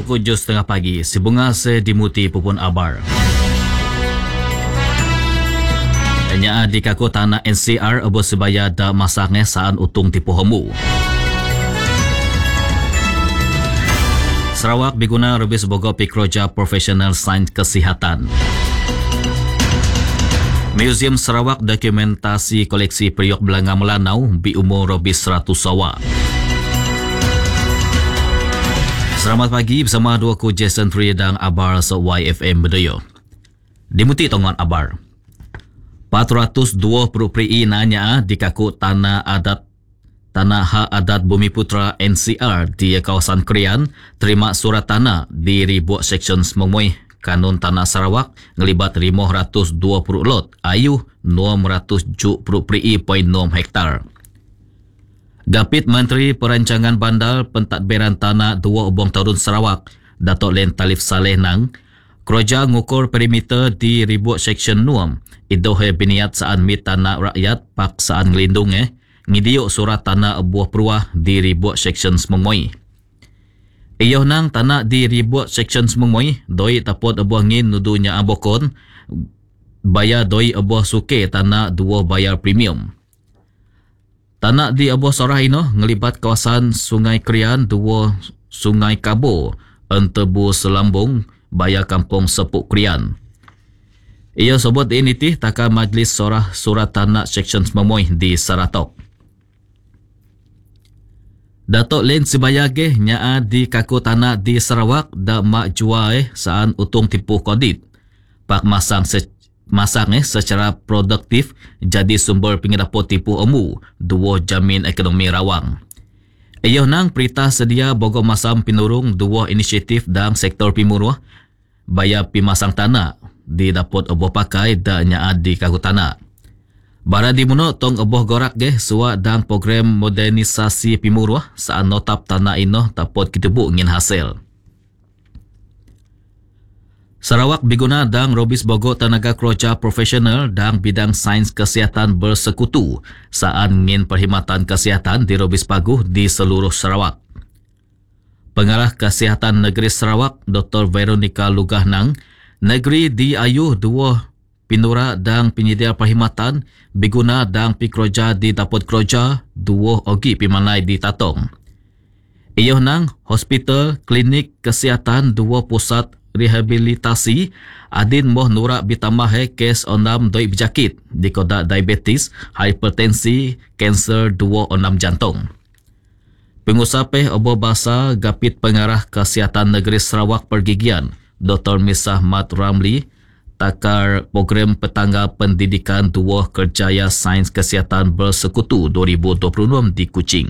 pukul 7.30 pagi, si bunga dimuti pupun abar. Hanya di kaku tanah NCR abo sebaya da masaknya saan utung tipu hemu. Sarawak biguna lebih sebagai pikroja profesional sains kesihatan. Museum Sarawak dokumentasi koleksi periuk Belanga Melanau bi umur lebih 100 sawa. Selamat pagi bersama dua ku Jason Tri dan Abar se YFM Bedoyo. Dimuti tongan Abar. 420 PRI nanya di kaku tanah hak adat Bumi Putra NCR di kawasan Krian terima surat tanah di ribuan section Semongmoy Kanun Tanah Sarawak ngelibat 520 lot ayuh 670 PRI.6 hektar. Gapit Menteri Perancangan Bandar Pentadbiran Tanah 2 Ubong Tarun Sarawak Datuk Len Talif Saleh nang kerja ngukur perimeter di ribuan section nuam idohe biniat saan mit tanah rakyat pak saan ngelindung ngidiuk surat tanah buah peruah di ribuan section Semongmoy. Iyoh nang tanah di ribuan section Semongmoy doi tapot abuah ngin nudunya abokon bayar doi abuah suke tanah 2 bayar premium. Tanah di abuah sorah ino ngelibat kawasan Sungai Krian 2 Sungai Kabo Entebu Selambung Baya Kampung Sepuk Krian. Ia sebut ini takkan majlis sorah surat tanah section Semongmoy di Saratok. Datuk Len Sibayage nyaa di kaku tanah di Sarawak da mak jual saan utung tipu kodit. Pak masang secara produktif jadi sumber pengedapot tipu emu dua jamin ekonomi rawang. Iyoh nang perintah sedia bogo masam pinurung dua inisiatif dalam sektor pimuruh baya pimasang tanah di dapot oboh pakai da nyaa di kaku tanah. Bara di muno tong oboh gorak suwa dan program modernisasi pimuruh saan notap tanah ino tapot kitubuk ngin hasil. Sarawak biguna dang robis bogo tenaga kerja profesional dang bidang sains kesihatan bersekutu saan ngin perkhidmatan kesihatan di robis paguh di seluruh Sarawak. Pengarah Kesihatan Negeri Sarawak Dr. Veronica Lugah nang negeri di ayuh dua pinura dang penyedia perkhidmatan biguna dang pikroja di dapot kroja dua ogi pimanai di Tatong. Iyoh nang hospital klinik kesihatan dua pusat rehabilitasi adin moh nurak bitamahe kes onam doi berjakit di koda diabetes, hipertensi, kanser 2 onam jantung. Pengusapeh obo basa gapit pengarah Kesihatan Negeri Sarawak Pergigian Dr. Misah Mat Ramli takar program petangga pendidikan 2 Kerjaya Sains Kesihatan Bersekutu 2026 di Kuching.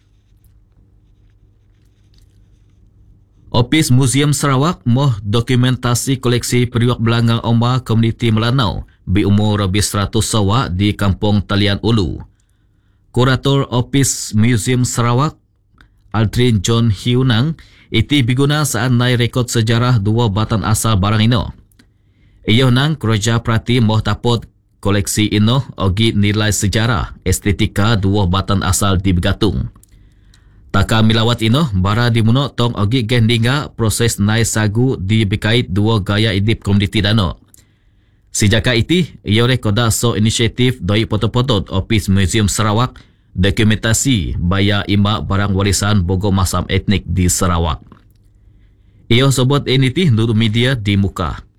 Opis Museum Sarawak moh dokumentasi koleksi periuk Belanga Oma Komuniti Melanau bi umur lebih 100 sawa di Kampung Talian Ulu. Kurator Opis Museum Sarawak Aldrin John Hiunang iti biguna saan nai rekod sejarah 2 batan asal barang ino. Iyoh nang kerja perhati moh tapot koleksi ino ogi nilai sejarah estetika 2 batan asal di Begatung. Taka milawat ino bara dimuno tong ogi gendinga proses nai sagu di bekait 2 gaya idip komuniti dano. Sejaka iti iyo rekoda so inisiatif doi potopotot Opis Museum Sarawak dokumentasi baya ima barang warisan bogo masam etnik di Sarawak. Iyo sobot ini ti nuru media di muka.